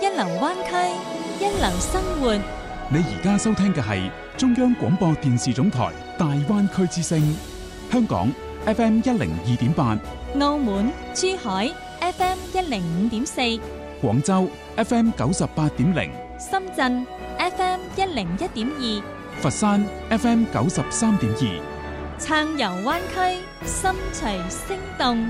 一流灣區，一流生活。 你而家收聽嘅係中央廣播電視總台大灣區之聲，香港 FM 102.8， 澳門、珠海 FM 105.4， 廣州 FM 98.0， 深圳 FM 101.2， 佛山 FM 93.2， 暢遊灣區，心隨聲動。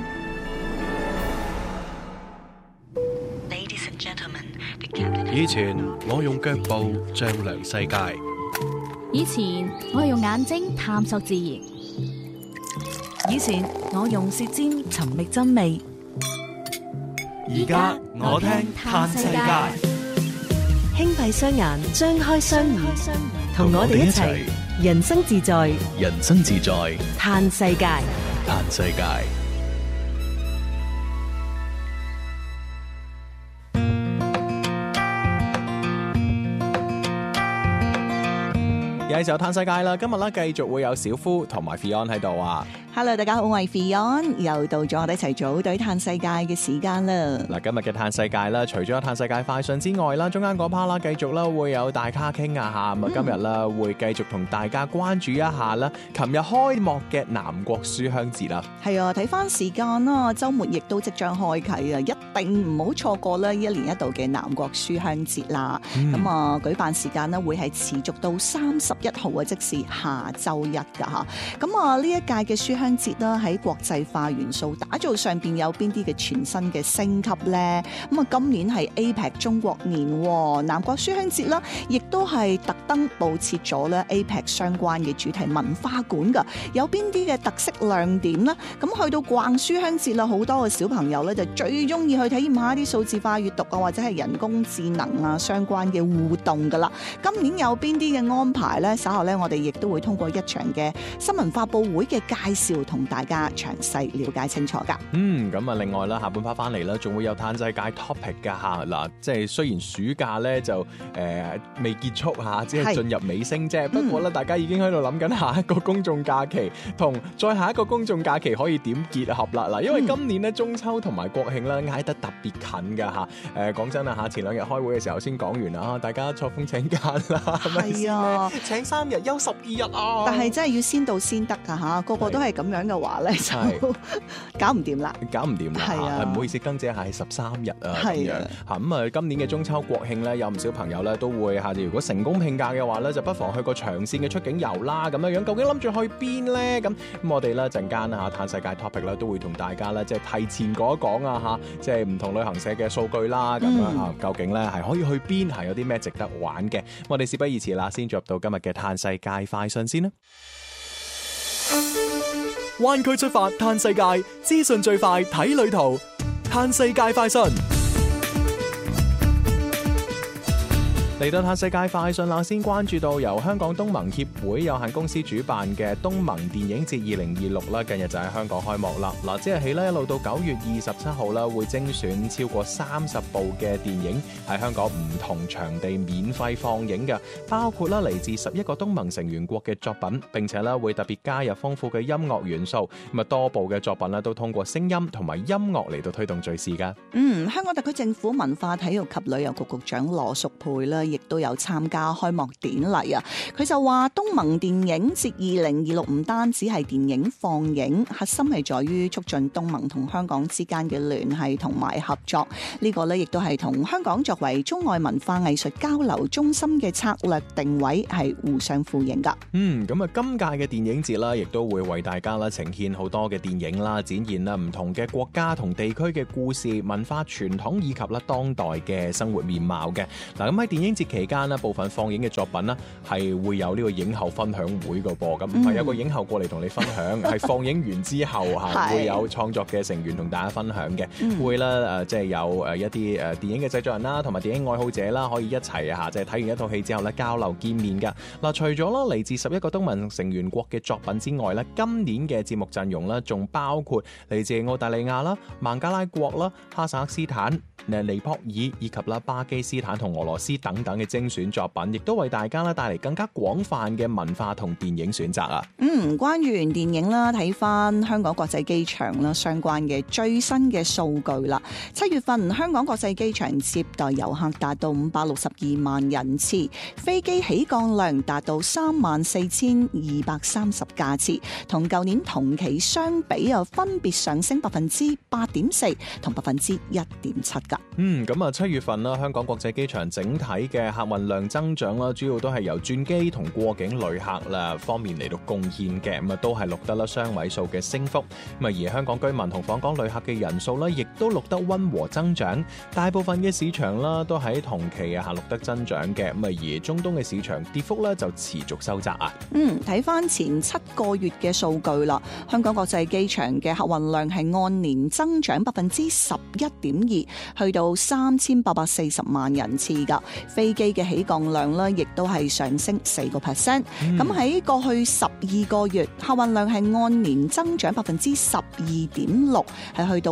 以前我用腳步丈量世界， 以前我用眼睛探索自然， 以前我用舌尖尋覓真味， 而家我聽嘆世界。 輕閉雙眼，張開雙耳，同我哋一齊人生自在， 人生自在， 嘆世界， 嘆世界。 又係時候嘆世界啦！今日咧繼續會有小夫同埋 Fion 喺度啊！ Hello， 大家好，我係 Fion，又到咗我哋一齊組隊嘆世界嘅時間啦！ 嗱，今日嘅嘆世界啦，除咗嘆世界快訊之外啦，中間嗰 part 啦，繼續啦會有大咖傾啊嚇，咁啊今日啦會繼續同大家關注一下啦，琴日開幕嘅南國書香節啦。 係啊，睇翻時間啦，週末亦都即將開啟啊，一定唔好錯過啦！一年一度嘅南國書香節啦，咁啊舉辦時間呢會係持續到31號啊，即是下週一㗎嚇。咁啊呢一屆嘅書香節啦，喺國際化元素打造上邊有邊啲嘅全新嘅升級呢？咁啊今年係 APEC 中國年，南國書香節啦，亦都係特登佈設咗咧 APEC 相關嘅主題文化館㗎。有邊啲嘅特色亮點呢？咁去到逛書香節啦，好多嘅小朋友咧就最中意去體驗下一啲數字化閱讀啊，或者係人工智能啊相關嘅互動㗎啦。今年有邊啲嘅安排呢？稍後咧我哋亦都會通過一場嘅新聞發佈會嘅介紹，同大家詳細了解清楚㗎。 咁啊，另外啦，下半 part 翻嚟啦，仲會有嘆世界 topic 㗎嚇。嗱，即係雖然暑假咧就未結束嚇，只係進入尾聲啫。不過咧，大家已經喺度諗緊下一個公眾假期同再下一個公眾假期可以點結合啦。嗱，因為今年咧中秋同埋國慶咧挨得特別近㗎嚇。講真啊嚇，前兩日開會嘅時候先講完啦，大家錯峰請假啦，係啊，請3日休12日啊。 但係真係要先到先得㗎嚇，個個都係咁樣嘅話咧就搞唔掂啦， 搞唔掂啦， 係啊， 唔好意思，更正下係13日啊，咁樣嚇。咁啊，今年嘅中秋國慶咧，有唔少朋友咧都會嚇，如果成功聘假嘅話咧，就不妨去個長線嘅出境遊啦，咁樣樣。究竟諗住去邊咧？咁我哋咧陣間啊嚇，嘆世界 topic 咧都會同大家咧即係提前講一講啊嚇，即係唔同旅行社嘅數據啦，咁樣嚇，究竟咧係可以去邊，係有啲咩值得玩嘅？我哋事不宜遲啦，先進入到今日嘅嘆世界快訊先啦。 灣區出發嘆世界，資訊最快睇旅途，嘆世界快訊。 嚟到嘆世界快訊啦，先關注到由香港東盟協會有限公司主辦嘅東盟電影節2026啦，近日就喺香港開幕啦。嗱，即日起咧一路到9月27號啦，會精選超過30部嘅電影喺香港唔同場地免費放映嘅，包括啦嚟自11個東盟成員國嘅作品，並且咧會特別加入豐富嘅音樂元素。咁啊，多部嘅作品咧都通過聲音同埋音樂嚟到推動敘事噶。 香港特區政府文化體育及旅遊局局長羅淑佩啦，亦都有參加開幕典禮啊！佢就話東盟電影節2026唔單止係電影放映，核心係在於促進東盟同香港之間嘅聯繫同埋合作。呢個咧亦都係同香港作為中外文化藝術交流中心嘅策略定位係互相呼應噶。 咁啊，今屆嘅電影節啦，亦都會為大家啦呈現好多嘅電影啦，展現啦唔同嘅國家同地區嘅故事、文化傳統以及啦當代嘅生活面貌嘅。嗱，咁喺電影節期間部分放映嘅作品呢係會有呢個影後分享會嘅噃，咁唔係有個影後過嚟同你分享，係放映完之後嚇會有創作嘅成員同大家分享嘅，會啦即係有一啲電影嘅製作人啦，同埋電影愛好者啦，可以一齊嚇即係睇完一套戲之後咧交流見面㗎。嗱，除咗啦嚟自11個東盟成員國嘅作品之外咧，今年嘅節目陣容咧仲包括嚟自澳大利亞啦、孟加拉國啦、哈薩克斯坦、尼泊爾以及啦巴基斯坦同俄羅斯等等。 等嘅精選作品，亦都為大家咧帶嚟更加廣泛嘅文化同電影選擇啊。 關於完電影啦，睇翻香港國際機場啦相關嘅最新嘅數據啦。7月份香港國際機場接待遊客達到562萬人次，飛機起降量達到34,230架次，同舊年同期相比啊，分別上升8.4%同1.7%噶。 咁啊，7月份啦，香港國際機場整體嘅客運量增長啦，主要都係由轉機同過境旅客啦方面嚟到貢獻嘅，咁啊都係錄得啦雙位數嘅升幅。咁啊，而香港居民同訪港旅客嘅人數咧，亦都錄得溫和增長。大部分嘅市場啦，都喺同期啊錄得增長嘅。咁啊，而中東嘅市場跌幅咧就持續收窄啊。 睇翻前7個月嘅數據啦，香港國際機場嘅客運量係按年增長11.2%，去到3840萬人次噶。飛機嘅起降量咧，亦都係上升4%。咁喺過去12個月，客運量係按年增長12.6%，係去到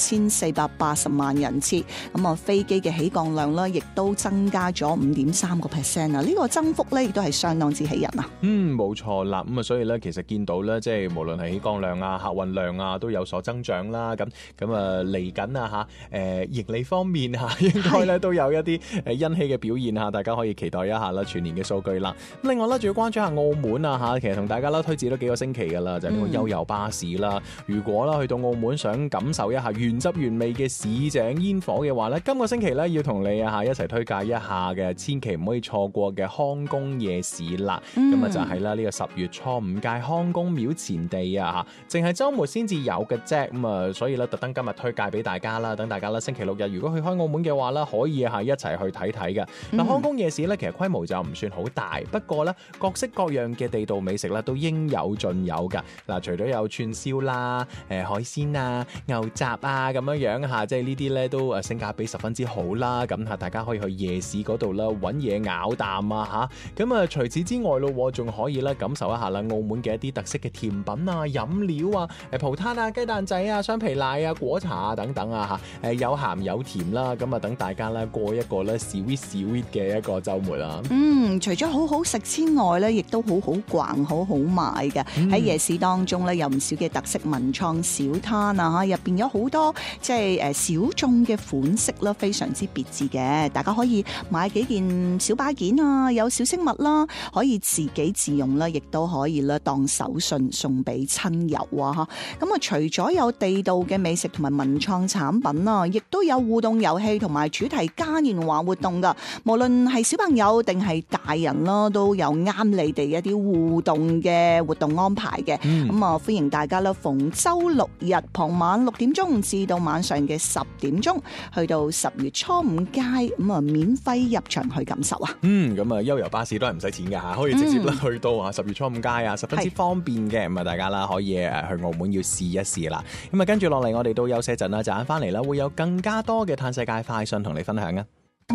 6480萬人次。咁啊，飛機嘅起降量咧，亦都增加咗5.3%啊！呢個增幅咧，亦都係相當之喜人啊！ 冇錯啦。咁啊，所以咧，其實見到咧，即係無論係起降量啊、客運量啊，都有所增長啦。咁啊，嚟緊啊盈利方面應該咧都有一啲欣喜嘅表現嚇，大家可以期待一下啦，全年嘅數據啦。咁另外咧，仲要關注下澳門啊，其實同大家啦推薦咗幾個星期噶啦，就係呢個悠遊巴士啦。如果啦去到澳門想感受一下原汁原味嘅市井煙火嘅話咧，今個星期咧要同你一齊推介一下嘅，千祈唔可以錯過嘅康公夜市啦。咁啊就係啦呢個10月初5屆康公廟前地啊，淨係週末先至有嘅啫。咁啊，所以咧特登今日推介俾大家啦，等大家啦星期六日如果去開澳門嘅話咧，可以一齊去睇睇嘅。嗱，康公夜市咧其實規模就唔算好大，不過咧各式各樣嘅地道美食咧都應有盡有㗎。嗱，除咗有串燒啦、海鮮啊、牛雜啊咁樣嚇，即係呢啲咧都性價比十分之好啦。咁大家可以去夜市嗰度啦揾嘢咬啖啊嚇。咁啊，除此之外咯，仲可以咧感受一下啦澳門嘅一啲特色嘅甜品啊、飲料啊、葡撻啊、雞蛋仔啊、雙皮奶啊、果茶啊等等啊嚇。有鹹有甜啦，咁啊等大家咧過一個咧 sweet 嘅一個週末啦。 除咗好好食之外咧，亦都好好逛、好好買嘅。喺夜市當中咧，有唔少嘅特色文創小攤啊，入邊有好多即係小眾嘅款式啦，非常之別致嘅。大家可以買幾件小擺件啊，有小飾物啦，可以自己自用啦，亦都可以啦當手信送俾親友啊。咁啊，除咗有地道嘅美食同埋文創產品啊，亦都有互動遊戲同埋主題嘉年華活動噶。無論係小朋友定係大人啦，都有啱你哋一啲互動嘅活動安排嘅。咁啊，歡迎大家啦，逢周六日傍晚6點鐘至到晚上嘅10點鐘，去到10月初5街，咁啊免費入場去感受啊。 咁啊，悠遊巴士都係唔使錢噶吓，可以直接去到10月初5街啊，十分之方便嘅。咁啊，大家啦可以去澳門要試一試啦。咁啊，跟住落嚟我哋都休息陣啦，陣間翻嚟啦，會有更加多嘅嘆世界快訊同你分享啊。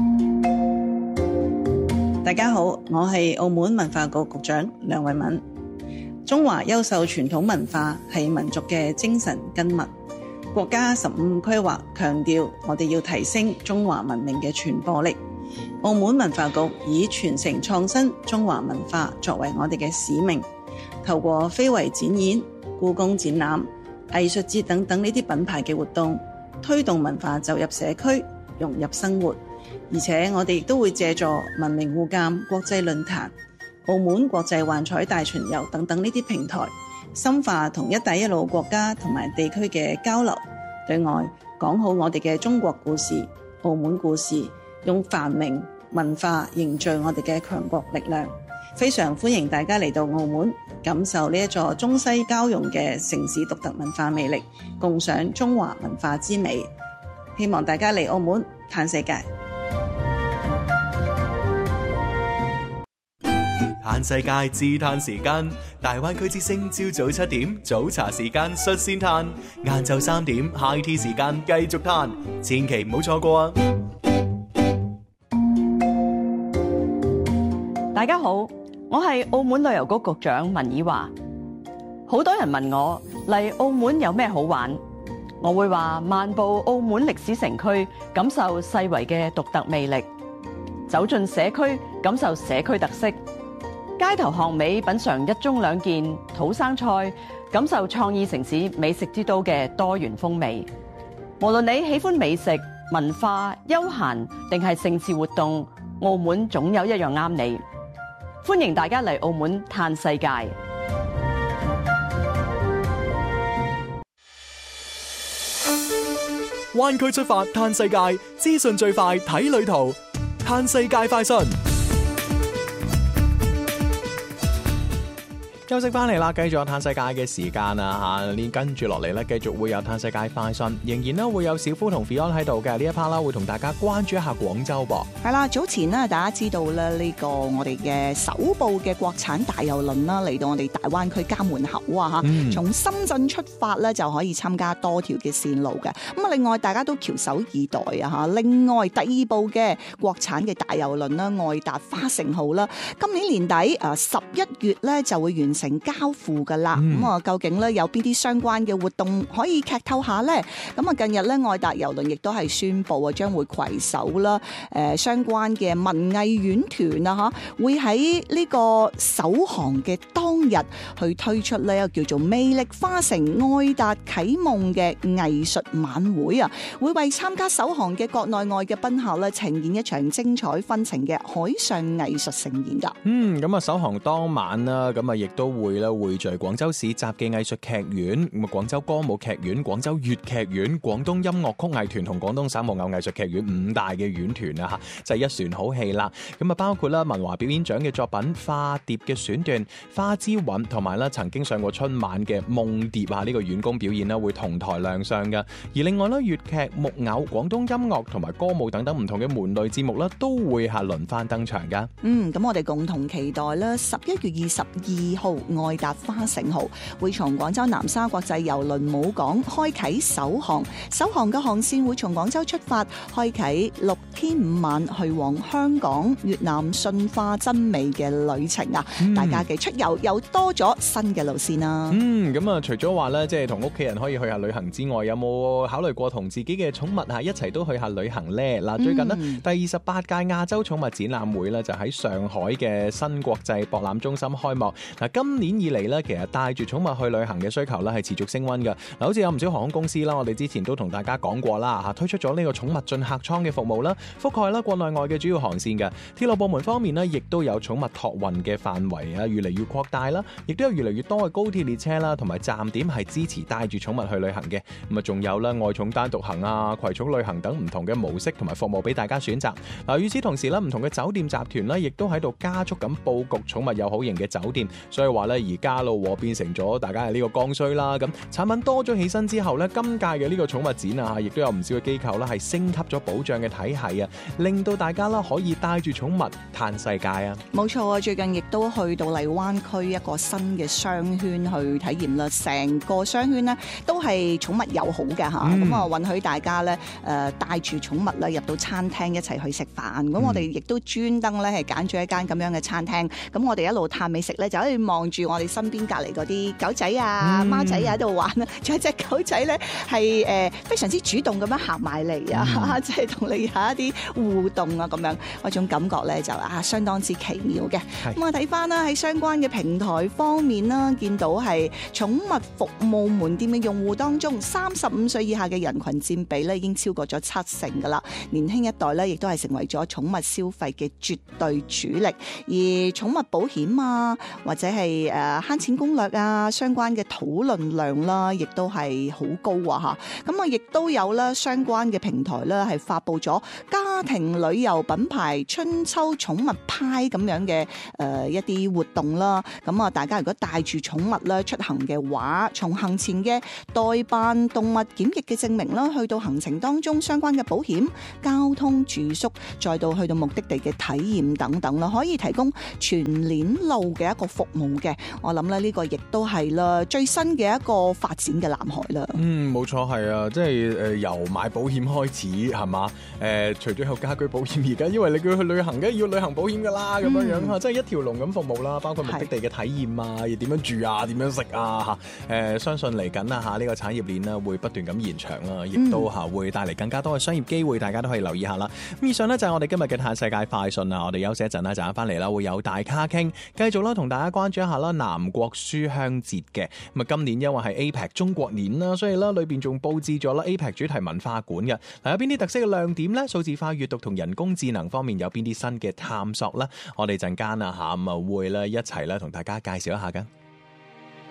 大家好，我係澳門文化局局長梁慧敏。中華優秀傳統文化係民族嘅精神根脈。國家15規劃強調，我哋要提升中華文明嘅傳播力。澳門文化局以傳承創新中華文化作為我哋嘅使命，透過非遺展演、故宮展覽、藝術節等等呢啲品牌嘅活動，推動文化走入社區，融入生活。而且我哋亦都會借助文明互鑒國際論壇、澳門國際幻彩大巡遊等等呢啲平台，深化同一帶一路國家同埋地區嘅交流，對外講好我哋嘅中國故事、澳門故事，用繁榮文化凝聚我哋嘅強國力量。非常歡迎大家嚟到澳門，感受呢一座中西交融嘅城市獨特文化魅力，共賞中華文化之美。希望大家嚟澳門嘆世界。 嘆世界自嘆時間，大灣區之聲朝早7點早茶時間率先嘆，晏晝3點 High Tea 時間繼續嘆，千祈唔好錯過啊！ 大家好，我係澳門旅遊局局長文以華。好多人問我嚟澳門有咩好玩，我會話漫步澳門歷史城區，感受世遺嘅獨特魅力。 走進社區，感受社區特色；街頭巷尾品嚐一盅兩件土生菜，感受創意城市美食之都嘅多元風味。無論你喜歡美食、文化、休閒定係盛事活動，澳門總有一樣啱你。歡迎大家嚟澳門嘆世界。 灣區出發嘆世界，資訊最快睇旅途，嘆世界快訊。 休息翻嚟啦，繼續有嘆世界嘅時間啊嚇！呢跟住落嚟咧，繼續會有嘆世界快訊，仍然咧會有小夫同 Fion 喺度嘅呢一 part 啦，會同大家關注一下廣州噃。係啦，早前咧大家知道咧呢個我哋嘅首部嘅國產大郵輪啦，嚟到我哋大灣區家門口啊嚇，從深圳出發咧就可以參加多條嘅線路嘅。咁啊，另外大家都翹首以待啊嚇！另外第二部嘅國產嘅大郵輪啦，愛達花城號啦，今年年底11月咧就會完成交付噶啦，究竟咧有邊啲相關嘅活動可以劇透下呢？咁近日咧愛達郵輪亦都係宣布將會攜手啦，相關嘅文藝院團啊嚇，會喺呢個首航嘅當日去推出呢一個叫做魅力花城愛達啟夢嘅藝術晚會啊，會為參加首航嘅國內外嘅賓客咧呈現一場精彩紛呈嘅海上藝術盛宴噶。 咁首航當晚啦，咁亦都會匯聚廣州市集嘅藝術劇院、廣州歌舞劇院、廣州粵劇院、廣東音樂曲藝團同廣東省木偶藝術劇院5大嘅院團啊，就係一船好戲啦。咁包括啦文華表演獎嘅作品《化蝶》嘅選段、花之韻，同埋曾經上過春晚嘅《夢蝶》啊呢個院工表演會同台亮相嘅。而另外粵劇、木偶、廣東音樂同埋歌舞等等唔同嘅門類節目都會輪番登場噶。 咁我哋共同期待啦，11月22號愛達花城號會從廣州南沙國際郵輪母港開啟首航，首航嘅航線會從廣州出發，開啟6天5晚去往香港、越南順化真美嘅旅程啊！大家嘅出遊又多咗新嘅路線啦。 咁除咗話咧，即係同屋企人可以去下旅行之外，有冇考慮過同自己嘅寵物一齊都去下旅行呢？嗱，最近呢，第28屆亞洲寵物展覽會咧就喺上海嘅新國際博覽中心開幕。嗱，今年以嚟咧，其實帶住寵物去旅行嘅需求咧係持續升溫嘅。嗱，好似有唔少航空公司啦，我哋之前都同大家講過啦，嚇推出咗呢個寵物進客艙嘅服務啦，覆蓋啦國內外嘅主要航線嘅。鐵路部門方面呢，亦都有寵物託運嘅範圍越嚟越擴大啦，亦都有越嚟越多嘅高鐵列車啦，同埋站點係支持帶住寵物去旅行嘅。咁仲有啦愛寵單獨行啊、攜寵旅行等唔同嘅模式同埋服務俾大家選擇。嗱，與此同時咧，唔同嘅酒店集團咧，亦都喺度加速咁佈局寵物友好型嘅酒店。所以話咧，而家變成咗大家係呢個剛需啦。咁產品多咗起身之後咧，今屆嘅呢個寵物展啊，亦都有唔少嘅機構啦，係升級咗保障嘅體系啊，令到大家啦可以帶住寵物嘆世界啊。冇錯啊，最近亦都去到荔灣區一個新嘅商圈去體驗啦，成個商圈呢都係寵物友好嘅嚇，咁允許大家咧帶住寵物啦入到餐廳一齊去食飯。咁我哋亦都專登咧係揀咗一間咁樣嘅餐廳，咁我哋一路嘆美食咧就可以望住我哋身邊隔離嗰啲狗仔啊、貓仔啊喺度玩啊，仲有隻狗仔咧係非常之主動咁樣行埋嚟啊，即係同你有一啲互動啊咁樣，嗰種感覺咧就相當之奇妙嘅。咁我睇翻啦喺相關嘅平台方面啦，見到係寵物服務門店嘅用戶當中，35歲以下嘅人群佔比咧已經超過咗70%噶啦。年輕一代咧亦都係成為咗寵物消費嘅絕對主力，而寵物保險啊或者係慳錢攻略啊相關嘅討論量啦，亦都係好高啊嚇。咁亦都有啦相關嘅平台咧係發布咗家庭旅遊品牌春秋寵物派咁樣嘅一啲活動啦。咁大家如果帶住寵物咧出行嘅話，從行前嘅代辦動物檢疫嘅證明啦，去到行程當中相關嘅保險、交通、住宿，再到去到目的地嘅體驗等等啦，可以提供全鏈路嘅一個服務嘅。我諗咧呢個亦都係啦最新嘅一個發展嘅南海啦。 冇錯係啊，即係由買保險開始係嘛？除咗有家居保險，而家因為你叫佢去旅行嘅要旅行保險噶啦，咁樣樣即係一條龍咁服務啦，包括目的地嘅體驗啊，要點樣住啊，點樣食啊相信嚟緊啦呢個產業鏈呢會不斷咁延長啦，亦都會帶嚟更加多嘅商業機會，大家都可以留意下啦。咁以上呢，就係我哋今日嘅嘆世界快訊啦，我哋休息一陣啦，陣間翻嚟啦會有大咖傾，繼續啦同大家關注一下啦南國書香節嘅。咁今年因為係 APEC 中國年啦，所以啦裏邊仲佈置咗啦 APEC 主題文化館嘅。有邊啲特色嘅亮點呢？數字化閱讀同人工智能方面有邊啲新嘅探索呢？我哋陣間會一齊同大家介紹一下㗎。